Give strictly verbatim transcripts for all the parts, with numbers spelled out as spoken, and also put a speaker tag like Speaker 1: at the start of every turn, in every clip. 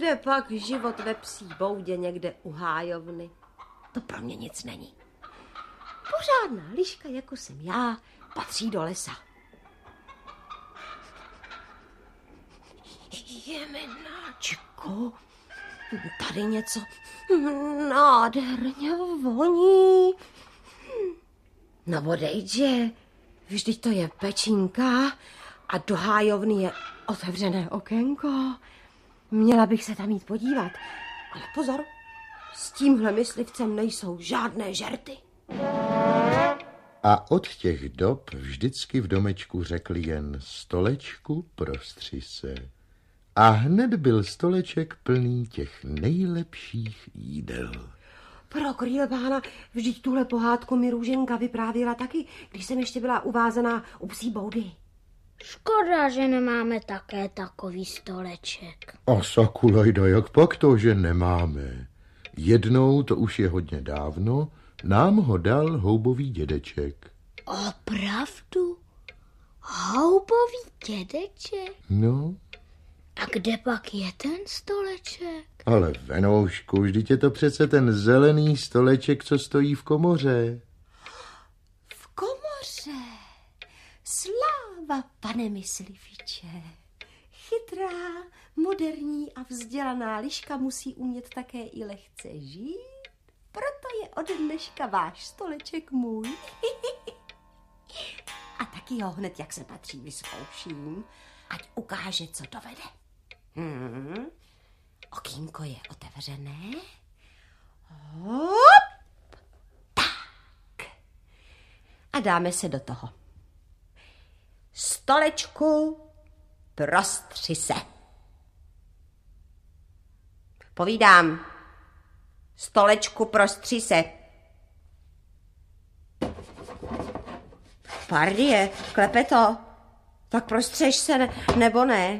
Speaker 1: kde pak život ve psí boudě někde u hájovny? To pro mě nic není. Pořádná liška, jako jsem já, patří do lesa. Jemenáčku, tady něco nádherně voní. No odejde, vždyť to je pečínka a do hájovny je otevřené okénko. Měla bych se tam jít podívat, ale pozor, s tímhle myslivcem nejsou žádné žerty.
Speaker 2: A od těch dob vždycky v domečku řekli jen stolečku prostři se. A hned byl stoleček plný těch nejlepších jídel.
Speaker 1: Pro krýle pána, vždyť tuhle pohádku mi Růženka vyprávěla taky, když jsem ještě byla uvázaná u psí boudy.
Speaker 3: Škoda, že nemáme také takový stoleček.
Speaker 2: A sakulajda, jak pak to, že nemáme? Jednou, to už je hodně dávno, nám ho dal houbový dědeček.
Speaker 3: Opravdu? Houbový dědeček?
Speaker 2: No.
Speaker 3: A kde pak je ten stoleček?
Speaker 2: Ale Venoušku, vždyť je to přece ten zelený stoleček, co stojí v komoře.
Speaker 1: V komoře? Sláva, pane mysliviče. Chytrá, moderní a vzdělaná liška musí umět také i lehce žít. Proto je od dneška váš stoleček můj. A taky ho hned, jak se patří, vyzkouším, ať ukáže, co dovede. Hmm. Okýnko je otevřené. Hop! Tak. A dáme se do toho. Stolečku, prostři se. Povídám. Stolečku, prostři se. Pardie, klepe to. Tak prostřeš se, ne, nebo ne?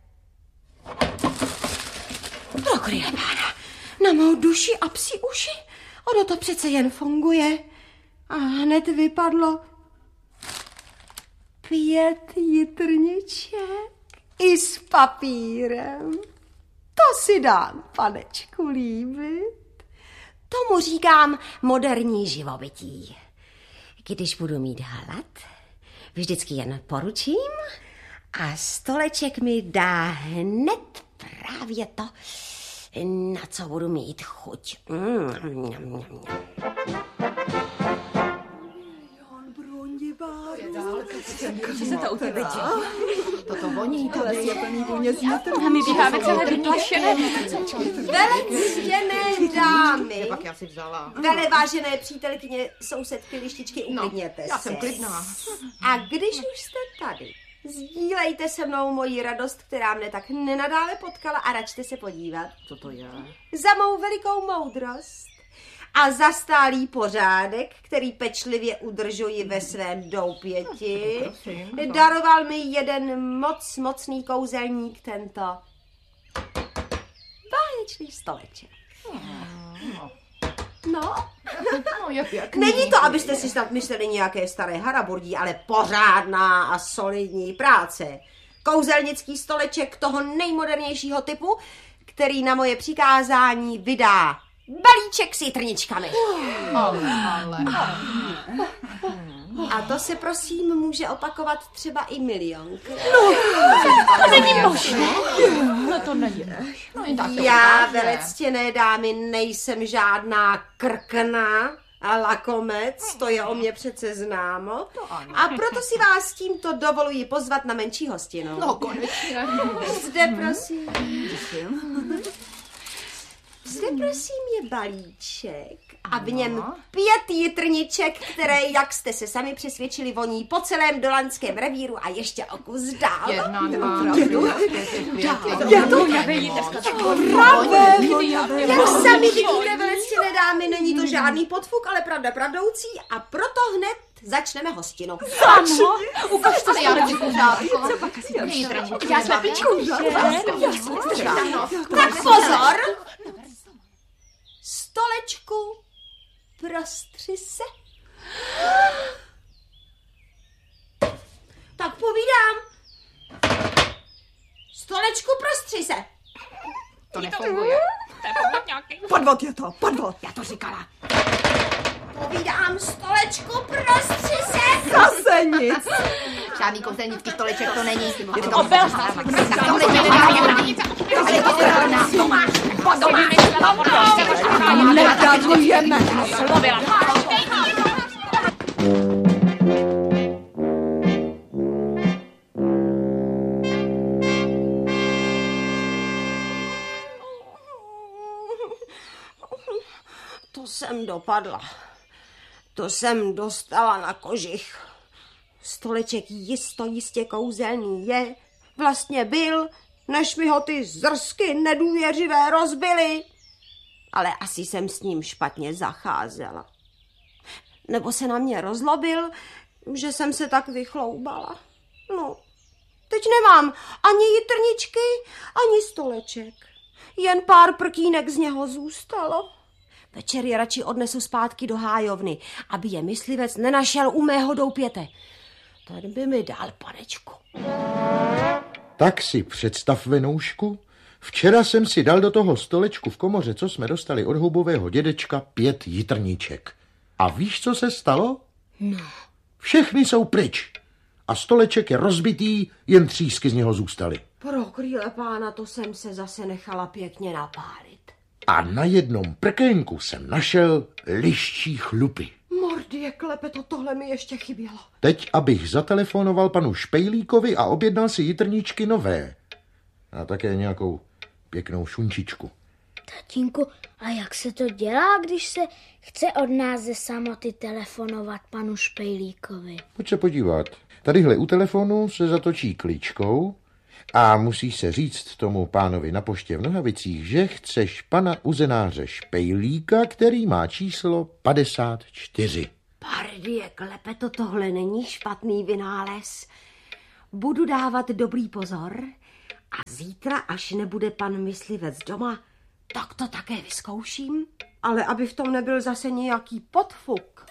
Speaker 1: No, krýle pána, na mou duši a psí uši. Ono to přece jen funguje. A hned vypadlo pět jitrniček i s papírem. To si dám, panečku, líbit. Tomu říkám moderní živobytí. Když budu mít hlad, vždycky jen poručím a stoleček mi dá hned právě to, na co budu mít chuť. Mm.
Speaker 4: Co se to u tebe děje? Toto voní, to je plný vůně z nitru. A my běháme celé vyplašené.
Speaker 1: Velectěné dámy,
Speaker 4: Pak já si vzala.
Speaker 1: vele vážené přítelkyně, sousedky, lištičky, uklidněte
Speaker 4: no,
Speaker 1: se.
Speaker 4: Já jsem klidná.
Speaker 1: A když už jste tady, sdílejte se mnou moji radost, která mne tak nenadále potkala a račte se podívat.
Speaker 4: Co to je?
Speaker 1: Za mou velikou moudrost a za stálý pořádek, který pečlivě udržuji ve svém doupěti,
Speaker 4: Prosím,
Speaker 1: daroval mi jeden moc mocný kouzelník tento báječný stoleček. No,
Speaker 4: no je pěkný.
Speaker 1: není to, abyste si snad mysleli nějaké staré haraburdí, ale pořádná a solidní práce. Kouzelnický stoleček toho nejmodernějšího typu, který na moje přikázání vydá balíček s jitrničkami.
Speaker 4: Ale, ale.
Speaker 1: A to se prosím může opakovat třeba i milionkrát.
Speaker 4: To není možné. No to není. No, tak to
Speaker 1: Já,
Speaker 4: ukáže.
Speaker 1: velectěné dámy, nejsem žádná krkna a lakomec, to je o mě přece známo. A proto si vás tímto dovoluji pozvat na menší hostinu.
Speaker 4: No konečně.
Speaker 1: Zde prosím. Zde prosím je balíček a v něm pět jitrniček, které, jak jste se sami přesvědčili, voní po celém dolanském revíru a ještě o kus dál.
Speaker 4: Jedna, dva, tři,
Speaker 1: Je to pravé, jak sami vidíte, velectěné dámy, není to žádný podfuk, ale pravda pravdoucí a proto hned začneme hostinu.
Speaker 4: Ano, ukaž to, já nevím, pořádko. Já se pičku,
Speaker 1: Tak pozor! Stolečku, prostři se. Tak povídám. Stolečku, prostři se.
Speaker 4: To nefunguje. To je podvod nějaký.
Speaker 5: Podvod je to, podvod.
Speaker 4: Já to říkala.
Speaker 1: Povídám, stolečku, prostři se.
Speaker 5: Zase nic.
Speaker 4: Žádný kouzelnický stoleček to není.
Speaker 5: Je to obelha. Nedarujeme.
Speaker 1: To jsem dopadla. To jsem dostala na kožich. Stoleček jisto jistě kouzelný je. Vlastně byl, než mi ho ty zrsky nedůvěřivé rozbily. Ale asi jsem s ním špatně zacházela. Nebo se na mě rozlobil, že jsem se tak vychloubala. No, teď nemám ani jitrničky, ani stoleček. Jen pár prkínek z něho zůstalo. Večer je radši odnesu zpátky do hájovny, aby je myslivec nenašel u mého doupěte. Ten by mi dal, panečku.
Speaker 2: Tak si představ, Venoušku, včera jsem si dal do toho stolečku v komoře, co jsme dostali od houbového dědečka, pět jitrníček. A víš, co se stalo?
Speaker 3: No.
Speaker 2: Všechny jsou pryč. A stoleček je rozbitý, jen třísky z něho zůstaly.
Speaker 1: Pro krýle pána, to jsem se zase nechala pěkně napálit.
Speaker 2: A na jednom prkénku jsem našel liščí chlupy.
Speaker 1: Mordie klepeto, tohle mi ještě chybělo.
Speaker 2: Teď, abych zatelefonoval panu Špejlíkovi a objednal si jitrníčky nové. A také nějakou pěknou šunčičku.
Speaker 3: Tatínku, a jak se to dělá, když se chce od nás ze samoty telefonovat panu Špejlíkovi?
Speaker 2: Pojď se podívat. Tadyhle u telefonu se zatočí kličkou a musíš se říct tomu pánovi na poště v Nohavicích, že chceš pana uzenáře Špejlíka, který má číslo padesát čtyři.
Speaker 1: Pardie klepeto, tohle není špatný vynález. Budu dávat dobrý pozor a zítra, až nebude pan myslivec doma, tak to také vyzkouším, ale aby v tom nebyl zase nějaký podfuk.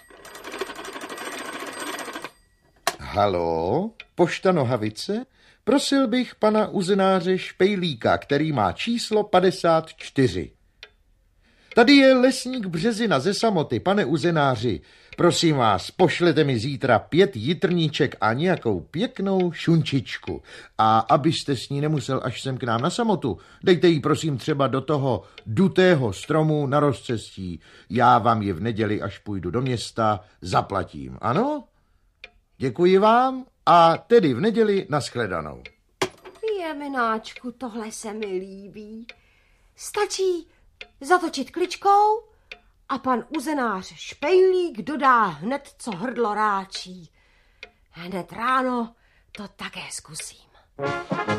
Speaker 2: Haló, pošta Nohavice? Prosil bych pana uzenáře Špejlíka, který má číslo padesát čtyři. Tady je lesník Březina ze samoty, pane uzenáři. Prosím vás, pošlete mi zítra pět jitrníček a nějakou pěknou šunčičku. A abyste s ní nemusel až sem k nám na samotu, dejte ji prosím třeba do toho dutého stromu na rozcestí. Já vám ji v neděli, až půjdu do města, zaplatím. Ano? Děkuji vám a tedy v neděli nashledanou.
Speaker 1: Jemináčku, tohle se mi líbí. Stačí zatočit kličkou a pan uzenář Špejlík dodá hned, co hrdlo ráčí. Hned ráno to také zkusím.